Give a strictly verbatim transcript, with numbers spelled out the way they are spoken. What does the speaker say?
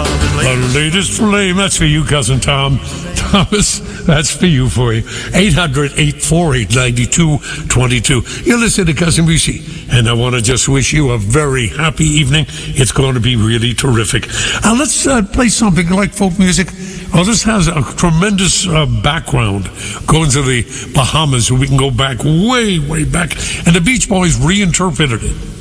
The latest flame. That's for you, cousin Tom. Thomas, that's for you, for you. eight hundred, eight four eight, nine two two two. You're listening to Cousin Bushi, and I want to just wish you a very happy evening. It's going to be really terrific. Uh, let's uh, play something like folk music. Oh, this has a tremendous uh, background going to the Bahamas, so we can go back way, way back. And the Beach Boys reinterpreted it.